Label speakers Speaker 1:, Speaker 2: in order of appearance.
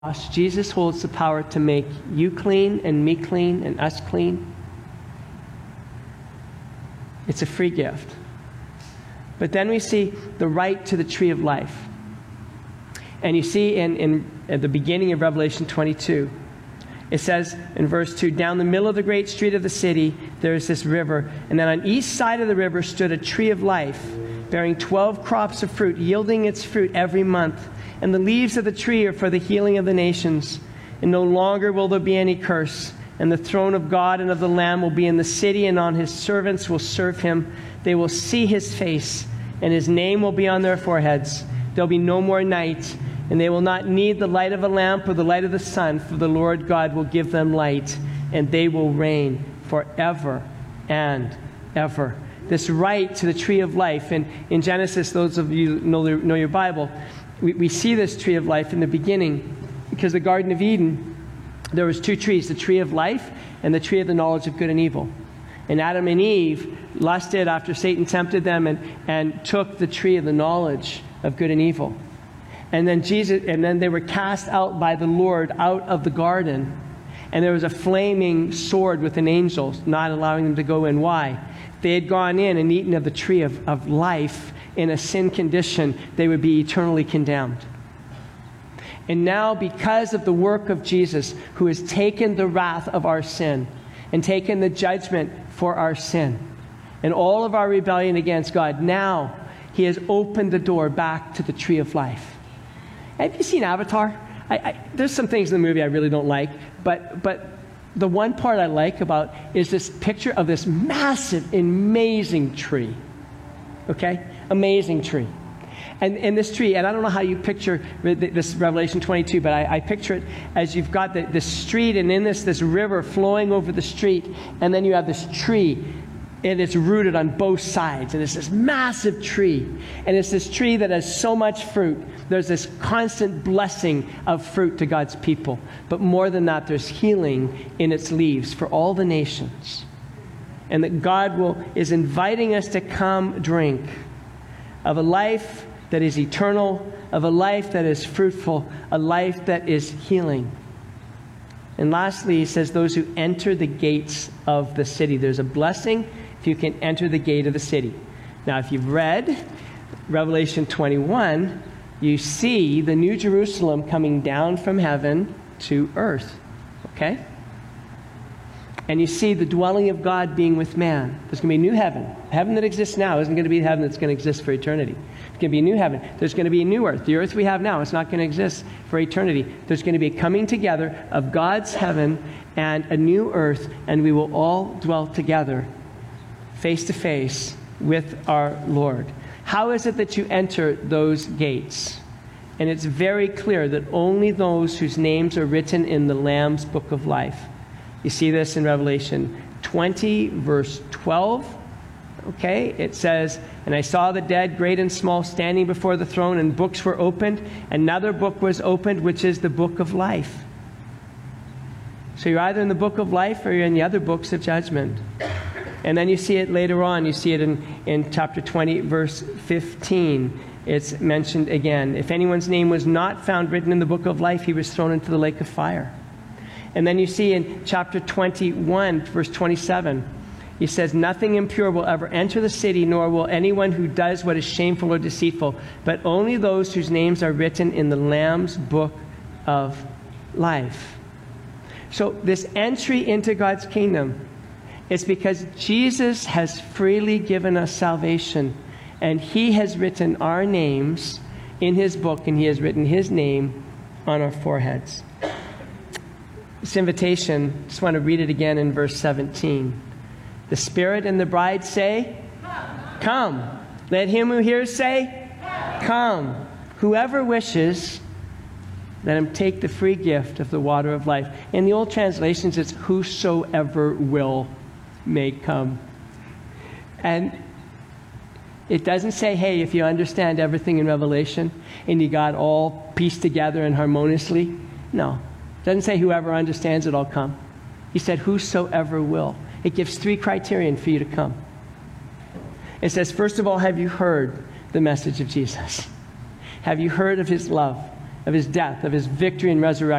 Speaker 1: Jesus holds the power to make you clean and me clean and us clean. It's a free gift. But then we see the right to the tree of life. And you see at the beginning of Revelation 22, it says in verse 2, down the middle of the great street of the city, there is this river. And then on each side of the river stood a tree of life, bearing 12 crops of fruit, yielding its fruit every month. And the leaves of the tree are for the healing of the nations. And no longer will there be any curse. And the throne of God and of the Lamb will be in the city, and on his servants will serve him. They will see his face, and his name will be on their foreheads. There'll be no more night, and they will not need the light of a lamp or the light of the sun, for the Lord God will give them light, and they will reign forever and ever. This right to the tree of life. And in Genesis, those of you who know your Bible, we see this tree of life in the beginning, because the Garden of Eden, there was two trees, the tree of life and the tree of the knowledge of good and evil. And Adam and Eve lusted after Satan tempted them and took the tree of the knowledge of good and evil. And then they were cast out by the Lord out of the garden. And there was a flaming sword with an angel not allowing them to go in. Why? They had gone in and eaten of the tree of life in a sin condition. They would be eternally condemned. And now, because of the work of Jesus, who has taken the wrath of our sin and taken the judgment for our sin and all of our rebellion against God, now he has opened the door back to the tree of life. Have you seen Avatar? There's some things in the movie I really don't like, but the one part I like about is this picture of this massive, amazing tree. Okay? Amazing tree. And this tree, and I don't know how you picture this Revelation 22, but I picture it as you've got this street, and in this river flowing over the street, and then you have this tree, and it's rooted on both sides, and it's this massive tree, and it's this tree that has so much fruit. There's this constant blessing of fruit to God's people. But more than that, there's healing in its leaves for all the nations. And that God is inviting us to come drink of a life that is eternal, of a life that is fruitful, a life that is healing. And lastly, he says, those who enter the gates of the city. There's a blessing if you can enter the gate of the city. Now, if you've read Revelation 21, you see the New Jerusalem coming down from heaven to earth. Okay? And you see the dwelling of God being with man. There's going to be a new heaven. The heaven that exists now isn't going to be the heaven that's going to exist for eternity. It's going to be a new heaven. There's going to be a new earth. The earth we have now is not going to exist for eternity. There's going to be a coming together of God's heaven and a new earth, and we will all dwell together, face to face, with our Lord. How is it that you enter those gates? And it's very clear that only those whose names are written in the Lamb's book of life. You see this in Revelation 20, verse 12. Okay, it says, and I saw the dead, great and small, standing before the throne, and books were opened. Another book was opened, which is the book of life. So you're either in the book of life or you're in the other books of judgment. And then you see it later on. You see it in chapter 20, verse 15. It's mentioned again. If anyone's name was not found written in the book of life, he was thrown into the lake of fire. And then you see in chapter 21, verse 27, he says, nothing impure will ever enter the city, nor will anyone who does what is shameful or deceitful, but only those whose names are written in the Lamb's book of life. So this entry into God's kingdom is because Jesus has freely given us salvation, and he has written our names in his book, and he has written his name on our foreheads. This invitation, just want to read it again in verse 17. The Spirit and the bride say, come. Let him who hears say, come. Whoever wishes, let him take the free gift of the water of life. In the old translations, it's whosoever will may come. And it doesn't say, hey, if you understand everything in Revelation and you got all pieced together and harmoniously. No. It doesn't say whoever understands it all come. He said whosoever will. It gives three criterion for you to come. It says, first of all, have you heard the message of Jesus? Have you heard of his love? of his death, of his victory and resurrection.